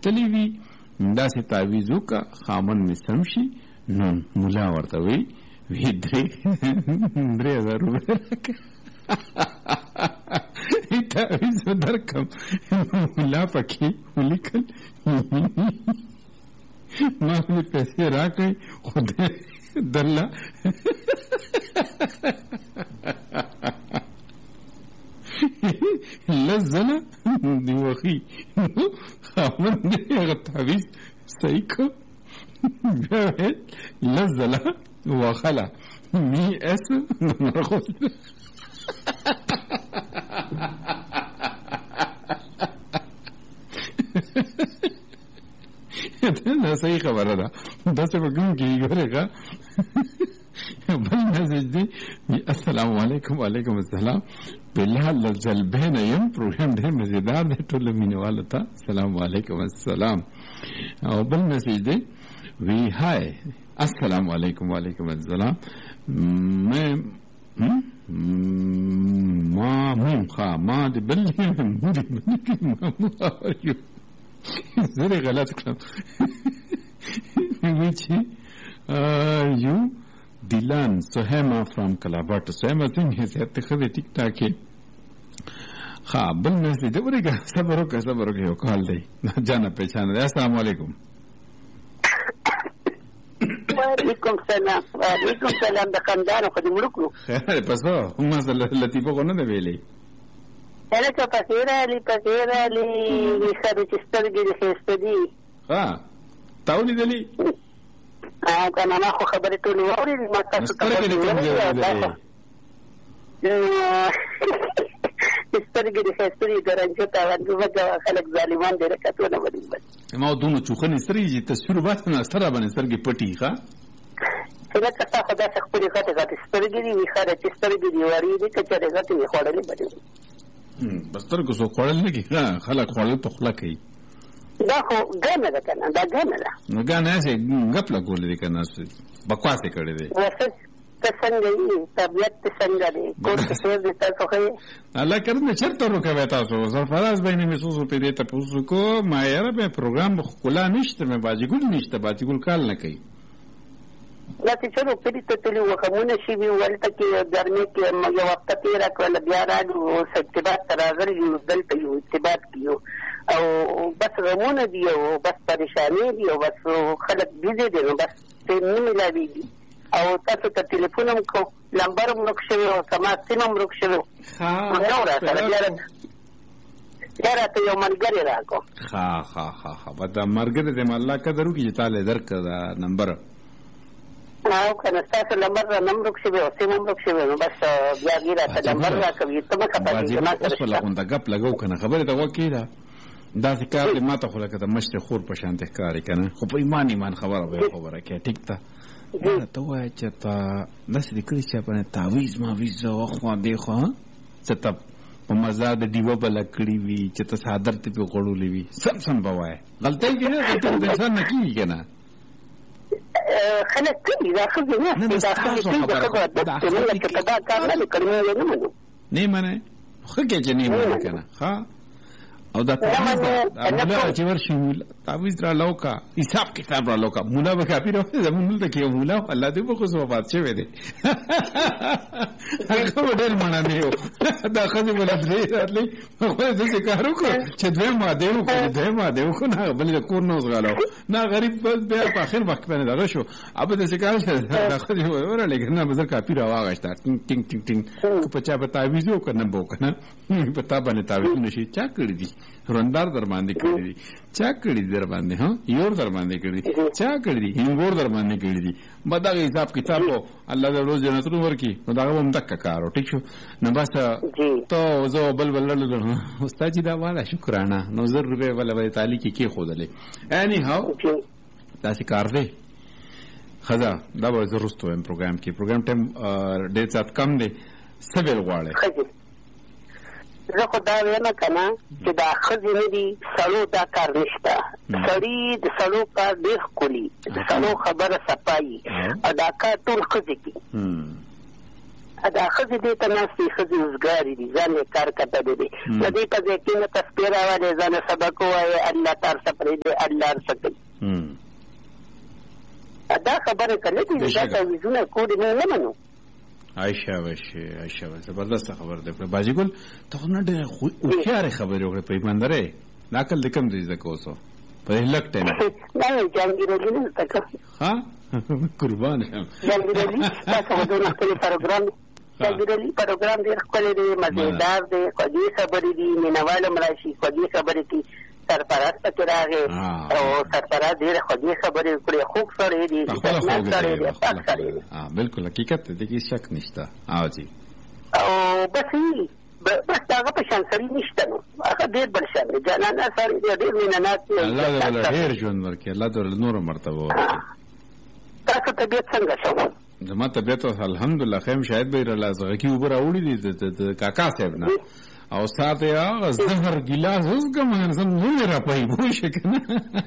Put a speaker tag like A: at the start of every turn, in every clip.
A: غوښتلی وي داسې تعویض وکړه خاوند مې سم شي. نو ملا ورته وی 3,000 روپۍ راکړه تعویض به درکړم. ملا پکې ولیکل ما خو دې پیسې راکړئ خو درله لس ځله دې وخي. خاوند دې هغه تعویض صحیح کړ بیا ویل لس ځله وخله می اس نرخوست دا صحیح خبره ده. داسې به کوم کېږي ګورې ښه. بل میسج دی السلام علیکم. وعلیکم السلام. بلال الجلبین یم پروګرام ډېر مزیدار دی ټولو مینهوالو ته السلام علیکم السلام. او بل میسج دی وی هاي السلام علیکم. وعلیکم السلام. ما د بل زه دې غلط کړم. چې یو دیلان سهیما فرام کلاباټ. سهیما څنګه صحت ته ښه دی ټیک ټاک یې. ښه بل میسج دی ورېږه صبر وکړه یو کال دی جانه پہچانه دی. السلام علیکم.
B: وعلیکم سلام. وعلیکم سلام. د خندانو خو دې مړه کړو.
A: خیر پسو ما لطیفه خو نه ده ویلې.
B: هله که پسې رالي ښه چې سترګې دې ښایسته دي.
A: ها تا ولیدلې؟
B: که نه ما خو خبرې ټولې واورېدې. ما تاسو ته سترګې دې ښایسته دي. ګرنجو ته خلک ظالمان دي رکعتونه ولې
A: ما دومره چوخنې سترګې چې تصویر وباسي نو ستره باندې سترګې پټي. ښه
B: چې لکه ستا خو داسې خپلې غټې سترګې دي وي. ښه ده چې سترګې دې وړې دي که چېرې غټې وي خوړلې به دي
A: په سترګو څوک خوړل نه کوي. خلک خوړل په خوله کوي.
B: دا خو ګانه ده که نه. دا ګانه ده.
A: نو ګانه هسې ګپ لګولې دي که نه بکواس یې کړی دی.
B: ته څنګه یې؟ طبیعت ته څنګه دی؟ کور کې خیر دی تاسو ښه یې؟
A: الله کرم چېرته روکوی تاسو؟ سرفراز بهې مې څو څو پیدې تپوس وکړو. ما یاره بیا پروګرام ښکلا نشته. مې باجیګل نشته. باجیګل کال نه کوي.
B: داسې څه روپلي ته تلي وو غمونه شوي وو. هلته کې ګرمۍ کې یو هفته تېره کړله. بیا راغلو اوس ارتباط ته راغلي یو. دلته یو ارتباط کې یو او بس غمونه دي او بس پریشانې دي او بس خلک بیزې دي. نو بس نه میلاوېږي او تاسو ته ټلیفون هم کوو. لمبر هم ورک شوی او زما سیم هم ورک شوی. نه و راسره بیا راته یو ملګري راکړو.
A: ښه به دا ملګري دی الله قدر وکړي چې تا له درکړه دا نمبر.
B: او که نه ستاسو لمبر رانه هم ورک شوی او سیم هم ورک شوی. نو بس بیا دې راته لمبر راکوي. ته مه خفه کېږې ما سره
A: اوس غونډه ګپ لګو که نه خبرې ته غوږ کېږده. داسې کار دی ما ته خو لکه د مشرې خور په شانتې ښکاري که نه. خو په ایمان خبره به یې خبره کوې ټیک ده. ما ته ووایه چې ته داسې دې کړي چې باندې تعویض ماویز اخوا دېخوا څه ته په مزه د ډیوه به لګ کړي وي چې ته څادر ته پې غوړولی وي. سم به وایه. غلطۍ کې نه غلطۍ د انسان نه کېږي که نه.
B: خلک کوي دا ښځې نه دا ښځې کوي. د ښځو عادت دی. موږ که دا کار نه دی کړی موږ یې نه منو.
A: نه یې منئ؟ ښه کې چې نه یې منئ که نه. ښه او دا تعویض مولا چې ورشي تعویض را لوکا حساب کتاب را لوکا مولا به کافي راوړي. زمونږ دلته کې یو مولا الله دې په خصوص وفات شوی دی. هغه به ډېر مڼانې و. دا ښځې به له درې راتلې خو یې داسې کار وکړو چې دویم واده یې وکړو نه بلې د کور نه وزغاله نه غریب بیا په اخر وخت کې باندې دغه شو. اب داسې کار شو دا ښځې ورغلې نه به زه کافي را واغېسته ټینګ که په چا به تعویض وکړه نه به وکړه نه په تا باندې تعویض نه شي. چا کړي دي؟ رندار در باندې کړی دي. چا کړي دي در باندې؟ یور در باندې کړی دي. چا کړي دي؟ هنګور در باندې کړی دي. به دغه حساب کتاب و الله د روز جنتونو ورکړي. نو دغه به هم دقه کار و ټیک شو. نو بس ته زه بل استاد چې دا واله شکرانه نو 1,000 روپۍ بله به تالي کې کېښودلې. اني هاو داسې کار دی. ښځه دا به زه وروسته وایم پروګرام کې. پروګرام ټایم ډېر زیات کم دی. څه ویل غواړئ؟
B: زه خو دا وایم که نه چې دا ښځې نه دي سړو دا کار نشته. سړي د سړو کار ډېر ښکلي. د سړو خبره صفایي او دا کار ټول ښځې کوي. دا ښځې دې ته ناستې ښځې اوزګارې دي ځان یې کار کتلی دی د دې په ځای کې نه تسبیح راولې ځانه سبق ووایې الله ته هر څه پرېږدي الله هر څه کوي دا خبره که نه دي دا تعویضونه کولې موږ نه منو
A: عایشه زبردست خبر دی باجی ګل ته خو نه ډېرې هوښیارې خبرې وکړې په ایماندارۍ دا عقل دې کم دی زده کوو څو په دې لږ ټایم
B: دا یې جهانګیر علي نه زده کړ
A: قربان شم
B: جهانګیر علي دا څه دونه ښکلی پروګرام جهانګیر علي پروګرام ډېر ښکلی دی مزېدار دی خوږې خبرې دي مینهوال هم راشي خوږې خبرې دي سرفراز پکې راغی او سرفراز ډېرې خوږې خبرې وکړې خوږ سړی دی عزتمند سړی دی پاک سړی دی
A: بلکل حقیقت دی دې کې شک نشته جی
B: او بس بس هغه په شان سړي نشته نو هغه ډېر بل شان دی جانانه سړی دی ډېر مینهناک دی
A: الله دې له ډېر ژوند ورکړي الله دې له نوره مرتبه ورکړي
B: تاسو طبیعت څنګه شو
A: زما طبیعت الحمدلله خیم شاید به را لازغکی اوبه راوړي دي د کاکا صاحب نه او ساته هغه زهر ګیلاس اوس کوم انسان نه را پي بو شي کنه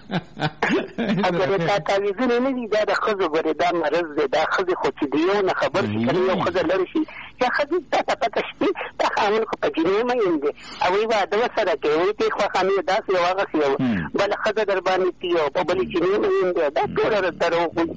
B: اگر تا تعویذونه نه دي دا د ښځو ګورې دا مرض دی دا ښځې خو چې د یو نه خبر شي کله یو ښځه لرې شي یا ښځې تا ته پته شي دا خاوند خو په جنې مین دی او وایي واده ورسره کوي وایي ته یې خوښانې داسې یو هغسې یو بله ښځه در باندې تي او په بلې جنې مین دی دا ټوله دروغ وي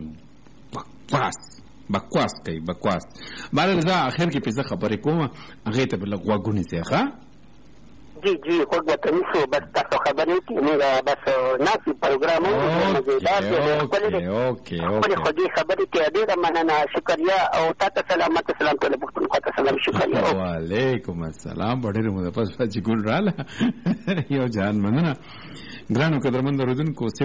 A: بکواس کوي بکواس بهرحال زه اخر کې پېزه خبرې کوم هغې ته به لږ غوږ ونیسئ ښه
B: جی غوږ ورته نیسو بس تاسو خبرې وکړي موږ بس ناستو پروګرام مزېدار دی ښکلې خوږې خبرې کوي ډېره مننه شکریه او تا ته سلامت سلام ټوله پښتونخوا ته سلام شکریه
A: وعلیکم السلام په ډېرې موده پس چې ګل راله یو جان مننه ګرانو قدرمند اورېدونکو 03325030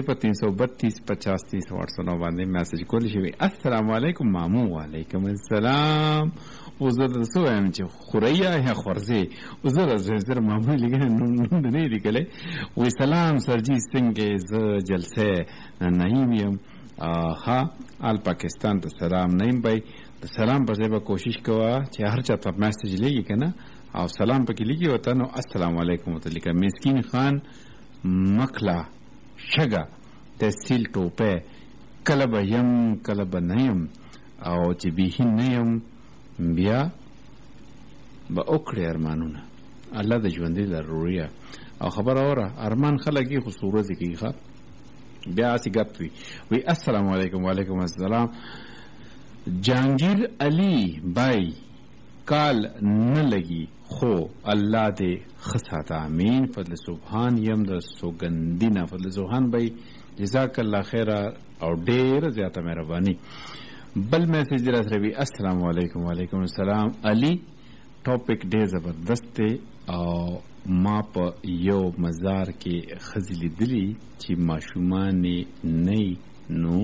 A: باندې میسج کولی شي السلام علیکم مامو وعلیکم السلام او زه درته وایم چې خوریا یا خورزه او زه زر مامو لګنه نوم نه لیکلې وې سلام سرجی څنګه ز جلسه نعیم یم ها آل پاکستان ته سلام نعیم بھائی سلام پر ځای به کوشش کوه چې هر چا ته میسج لګي کنه او سلام پکې لګي وته نو السلام علیکم ته لیکه مسکین خان مکلا شګه تحصیل ټوپه کله به یم کله به نه یم او چې بیخي نه یم بیا به وکړې ارمانونه الله د ژوندۍ ضروري او خبره اوره ارمان خلک یې خو ورځې کوي ښه بیا هسې ګپ وي السلام علیکم وعلیکم السلام جهانګیر علي بای کال نه لګي خو الله دې ښه ساته امین فضل سبحان یم د سوګندینه فضل سبحان بای جزاک الله خیره او ډېره زیاته مهرباني بل میسج راته وی السلام علیکم وعلیکم السلام علي ټاپک ډېر زبردست دی او ما په یو مزار کې ښځې لیدلي چې ماشومان نه نو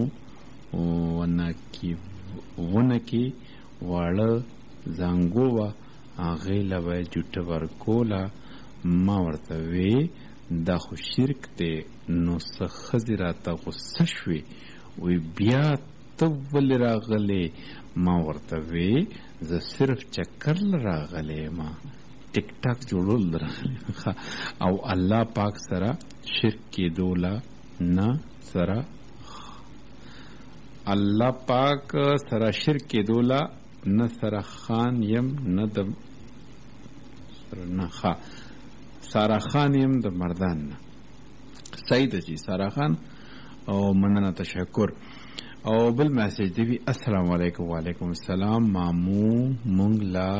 A: ونه کې واړه زانګو وه هغې له به یې جوټه ورکوله ما ورته وې دا خو شرک دی نو څه ښځې راته غصه شوې وی بیا ته ولې راغلې ما ورته وې زه صرف چکر راغلی ما ټیک ټاک جوړول راغلی او الله پاک سره شرک کېدوله نه سره الله پاک سره شرک کېدوله نه سره خان یم نه د نه ښه سارا خان یم د مردان نه صحیح ده چې سارا خان او مننه تشکر او بل میسج دی السلام علیکم وعلیکم السلام مامو مونږ لا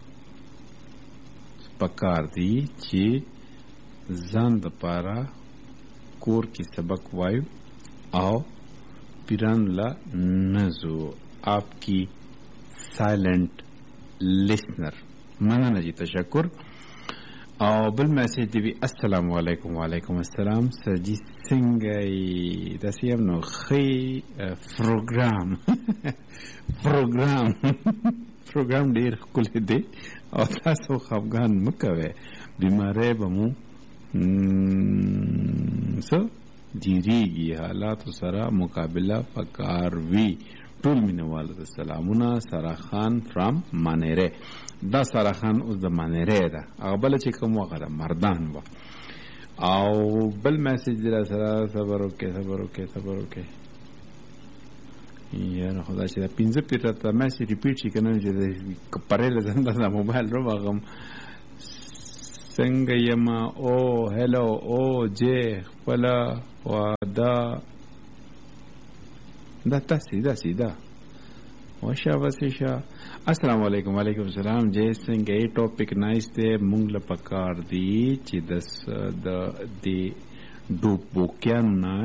A: پکار دی چې ځان د پاره کور کې سبق وایو او پیران لا نزو آپ کی سائلنٹ لسنر مننه جی تشکر او بل میسج دی السلام علیکم وعلیکم السلام سرجی څنګه داسې یم نو ښې پروګرام ډېر ښکلی دی او تاسو خفګان مه کوئ بیماری به مو څه ډېرېږي حالاتو سره مقابله پکار وي ټول مینهوالو ته سلامونه سارا خان فرام مانیری دا سارا خان اوس د مانیری ده هغه بله چې کوم هغه ده مردان وه او بل میسج دی را سره صبر وکړئ یاره خدا چې دا 15 پیټه ته مې ریپیټ شي کنه چې پرېله زنده د موبایل روغم څنګه یما او هلو او جه خپل ودا دا سیدا وشا وسشا السلام علیکم وعلیکم السلام جے څنګه ای ټاپک نایس ته مونږ له پکار دی چې د ډوبوکیان نه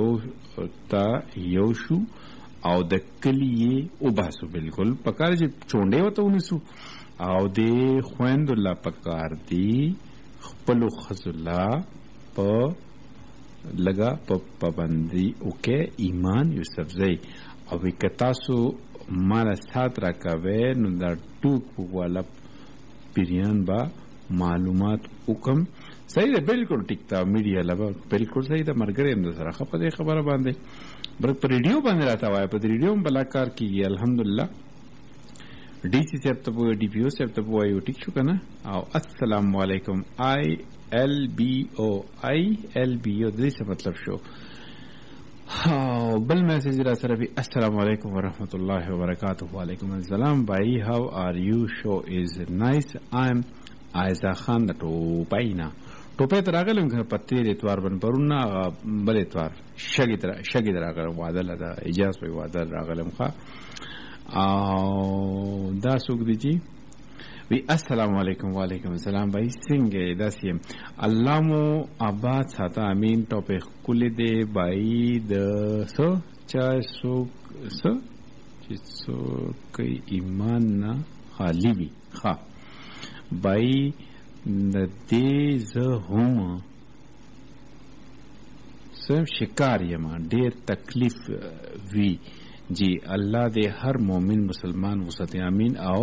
A: یو شو او د کلیه او باسو بالکل پکار چې چونډه وته ونسو او د خويند الله پکار دی خپل خزلا په لگا په پابندي او کې ایمان یوسف زئی او وکتاسو مال سات راکوي نو دا ټوک والا پیریان با معلومات حکم صحیح ده بالکل ټیک تا میډیا لبا بالکل صحیح ده مرګره هم سره خبره باندې برک پر ریډیو باندې راته وای په ریډیو بلاکار کیږي الحمدلله D C से तो D P O से तो वो टिक शो करना और अस्सलाम वालेकुम ILBO दिस से मतलब शो हाँ बल मैसेज रहा भी अस्सलाम वालेकुम वरहमतुल्लाहि वबरकातुहू वालेकुम अस्सलाम भाई how are you show is nice I am Aiza Khan द टोपाइना टोपे तरागलम घर पत्ते इतवार बन परुना बल इतवार शगी तरागलम वादल दा इजाज पे वादल रागलम खा دا سوک دی جی وی السلام علیکم وعلیکم السلام بھائی څنګه داسې الله مو آباد ساته امین ټاپک کول دی بھائی د سو چا سوک چې کوئی ایمان نه خالی وي ها بھائی د دې زه هم سم شکار یم ډیر تکلیف وی جی اللہ دے ہر مومن مسلمان وسط امین آؤ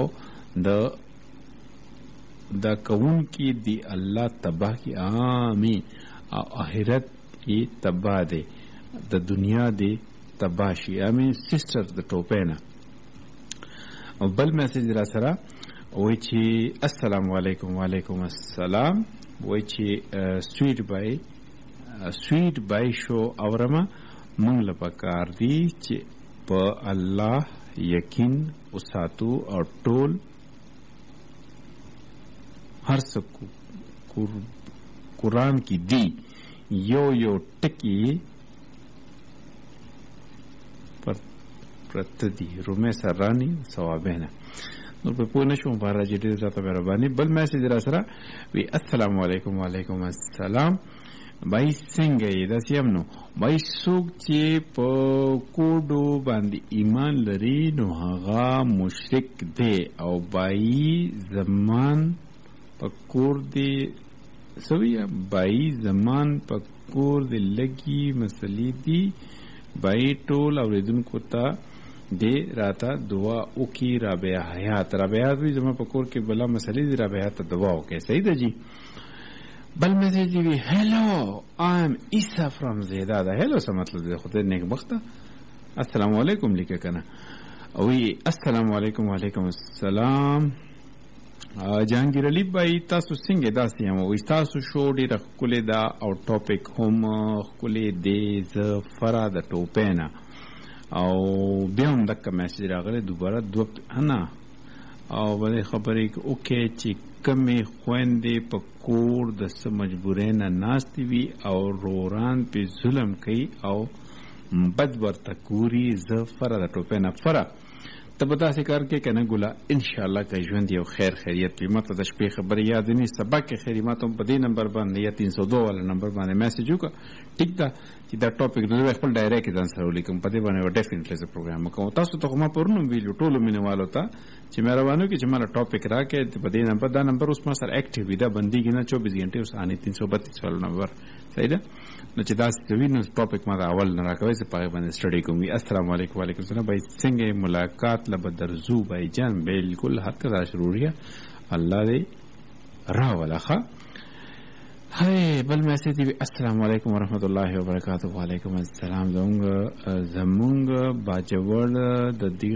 A: دا کون کی دی اللہ تباہ کی آمین آخرت کی تباہ دے دا دنیا دے تباہ شی آمین سسٹر دا ٹوپینا بل میسیج را سرا وی چی السلام علیکم وعلیکم السلام وی چی سویٹ بائی شو اورما منگ لپکار دی چی په الله یقین وساتو او ټول هر څه قرآن کې دی یو ټکی پرته دی رومه سرانی ثوابونه نو په پوه نشم بار راځي ډیر زیاته مهرباني بل میسج را سره وی السلام علیکم وعلیکم السلام بھائی څنګه یې دا سیم نو بھائی څوک چې په کوډو باندې ایمان لري نو هغه مشرک دی او بھائی زمان په کور دی سویا بھائی زمان په کور دی لګي مسلې دی بھائی ټول اوریدونکو ته دی راته دعا وکي رابعه حیات وی زما په کور کې بلا مسلې دی رابعه ته دعا وکي صحیح ده جی بل میسج دی هلو آئی ایم عیسیٰ فرام زیدہ دا هلو سا مطلب دی خود نیک بختا السلام علیکم لکه کنا وی السلام علیکم وعلیکم السلام جهانگیر علی بھائی تاسو څنګه داسې هم وی تاسو شو ډیر خپل دا او ټاپک هم خپل دی ز فرا د ټوپینا او بیا هم دک میسج راغله دوباره انا او بل خبرې اوکې چې کمې خويندې په کور د څه مجبورۍ نه ناستې وي او روران پې ظلم کوي او بد ورته ګوري زه فره د ټوپۍ نه فره ته به داسې کار کې که نه ګله انشاءالله که ژوند یو خیر خیریت وي ما ته د شپې خبرې یاد نه سبا کې خیر ما ته هم په دې نمبر باندې یا 302 والا نمبر باندې میسج وکړه ټیک ده چې دا ټاپک نو خپل ډایرکټ کې ځان سره ولیکم په دې باندې ډیفینټلی زه پروګرام وکړم تاسو ته خو ما پرون ویلو ټولو مینوالو ته چې مهرباني وکړئ چې مالا ټاپک راکړئ په دې نمبر دا نمبر اوس ما سره اکټیو وي دا بندېږي نه 24 غنټې اوس آنې 332 والا نمبر صحیح ده نو چې داسې وي نو ټاپک ما دا اول نه راکوئ زه په هغې باندې سټډي کوم السلام علیکم وعلیکم السلام بھائی څنګه ملاقات له به درځو بھائی جان بالکل هر کله ضروري الله دې راوله ښه هاي بل میسج دی السلام علیکم ورحمت الله وبرکاته وعلیکم السلام زمونږ باجوړ د دې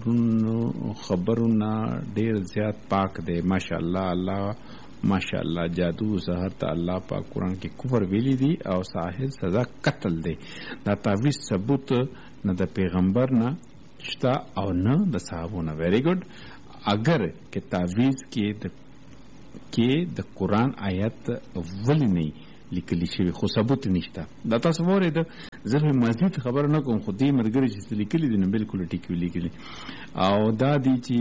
A: خبرونه ډیر زیات پاک دی ماشاءالله الله ماشاءالله جادو زهر ته الله پاک قرآن کې کفر ویلی دی او ساحر سزا قتل دی دا تعویذ ثبوت نه د پیغمبر نه شتا او نه د صحابونه ویری ګډ اگر کې تعویز کې د قرآن آیت ولې نه لیکلی شوی خو ثبوت نشته دا تاسو وره د زه مزید خبر نه کوم خو دې مرګري چې لیکلي دي نه بالکل ټیکو لیکلي او دا دی چې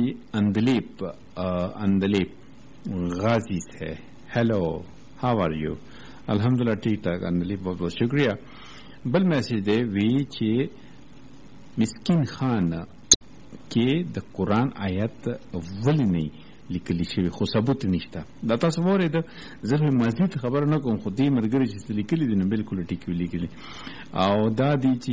A: اندلیپ غازی ہے हेलो हाउ आर यू अल्हम्दुलिल्लाह ठीक ठाक अनलीप बहुत बहुत शुक्रिया बल मैसेज दे वी चे मिस्किन खान के द कुरान आयत वली नहीं लिखली शवी खो सबूत निश्ता दा तاسو وره د زه مزید خبر نه کوم خو دې مرګري چې لیکلي دي نه بالکل ټیکو لیکلي او دا دی چې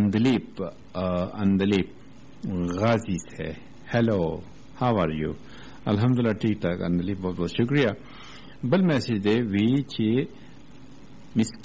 A: اندلیپ غازی ہے हेलो हाउ आर यू अल्हम्दुलिल्लाह ठीक ठाक अनलीप बहुत बहुत शुक्रिया बल मैसेज दे वी चे